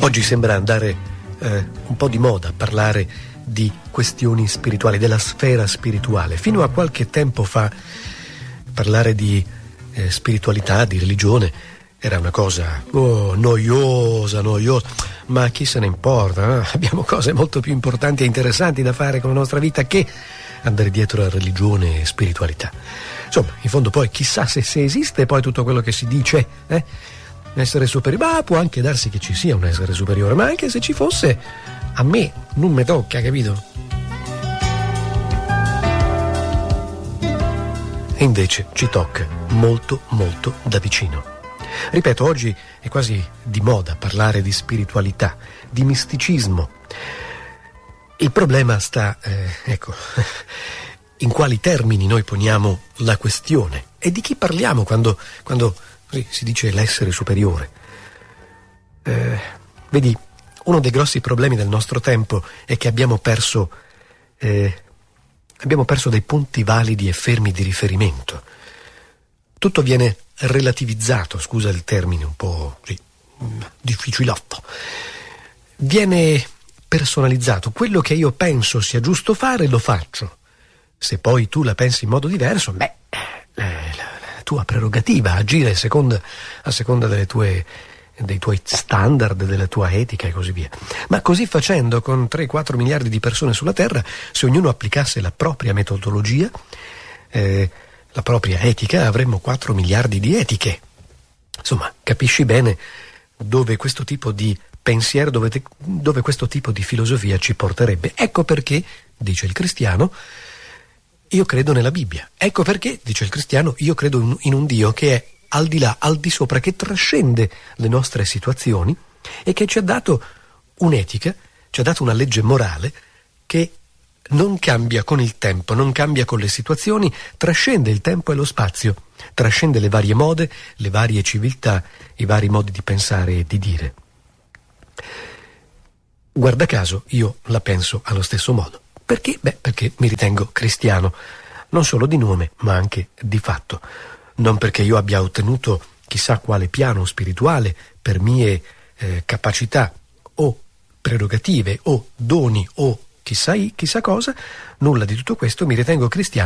Oggi sembra andare un po' di moda parlare di questioni spirituali, della sfera spirituale. Fino a qualche tempo fa parlare di spiritualità, di religione, era una cosa noiosa, ma chi se ne importa? Abbiamo cose molto più importanti e interessanti da fare con la nostra vita che andare dietro a religione e spiritualità. Insomma, in fondo poi chissà se esiste poi tutto quello che si dice, essere superiore, ma può anche darsi che ci sia un essere superiore, ma anche se ci fosse, a me non mi tocca, capito? E invece ci tocca molto da vicino. Ripeto, oggi è quasi di moda parlare di spiritualità, di misticismo. Il problema sta, in quali termini noi poniamo la questione e di chi parliamo quando si dice l'essere superiore. Vedi, uno dei grossi problemi del nostro tempo è che abbiamo perso dei punti validi e fermi di riferimento. Tutto viene relativizzato, scusa il termine un po' difficilotto. Viene personalizzato. Quello che io penso sia giusto fare, lo faccio. Se poi tu la pensi in modo diverso, la tua prerogativa, agire a seconda dei tuoi standard, della tua etica e così via. Ma così facendo, con 3-4 miliardi di persone sulla Terra, se ognuno applicasse la propria metodologia, la propria etica, avremmo 4 miliardi di etiche. Insomma, capisci bene dove questo tipo di pensiero, dove questo tipo di filosofia ci porterebbe. Ecco perché, dice il cristiano, io credo nella Bibbia. Ecco perché, dice il cristiano, io credo in un Dio che è al di là, al di sopra, che trascende le nostre situazioni e che ci ha dato un'etica, ci ha dato una legge morale che non cambia con il tempo, non cambia con le situazioni, trascende il tempo e lo spazio, trascende le varie mode, le varie civiltà, i vari modi di pensare e di dire. Guarda caso, io la penso allo stesso modo. Perché? Perché mi ritengo cristiano, non solo di nome, ma anche di fatto. Non perché io abbia ottenuto chissà quale piano spirituale per mie capacità o prerogative o doni o chissà cosa, nulla di tutto questo, mi ritengo cristiano